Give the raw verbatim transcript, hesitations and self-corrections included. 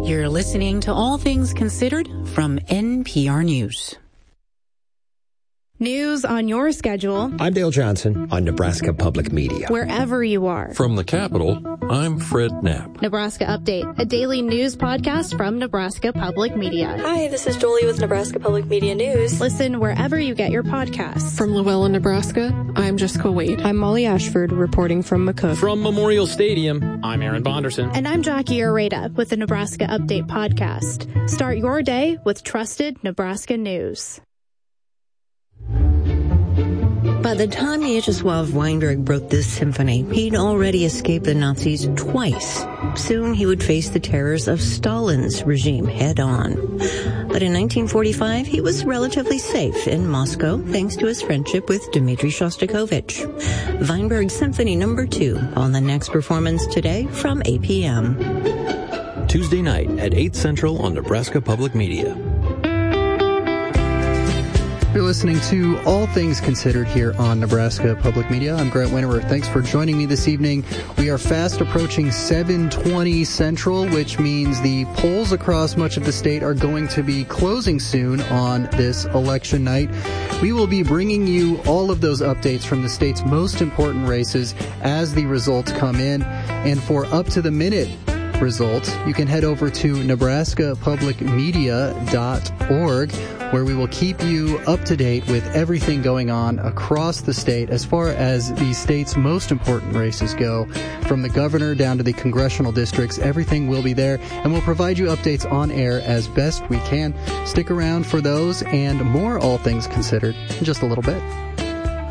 You're listening to All Things Considered from N P R News. News on your schedule. I'm Dale Johnson on Nebraska Public Media. Wherever you are. From the Capitol, I'm Fred Knapp. Nebraska Update, a daily news podcast from Nebraska Public Media. Hi, this is Jolie with Nebraska Public Media News. Listen wherever you get your podcasts. From Llewellyn, Nebraska, I'm Jessica Wade. I'm Molly Ashford reporting from McCook. From Memorial Stadium, I'm Aaron Bonderson. And I'm Jackie Areta with the Nebraska Update podcast. Start your day with trusted Nebraska news. By the time Vyacheslav Weinberg wrote this symphony, he'd already escaped the Nazis twice. Soon he would face the terrors of Stalin's regime head-on. But in nineteen forty-five, he was relatively safe in Moscow thanks to his friendship with Dmitri Shostakovich. Weinberg's Symphony Number Two on the next performance today from eight p.m. Tuesday night at eight Central on Nebraska Public Media. You're listening to All Things Considered here on Nebraska Public Media. I'm Grant Winterer. Thanks for joining me this evening. We are fast approaching seven twenty Central, which means the polls across much of the state are going to be closing soon on this election night. We will be bringing you all of those updates from the state's most important races as the results come in. And for up-to-the-minute results, you can head over to nebraska public media dot org, where we will keep you up to date with everything going on across the state as far as the state's most important races go. From the governor down to the congressional districts, everything will be there, and we'll provide you updates on air as best we can. Stick around for those and more All Things Considered in just a little bit.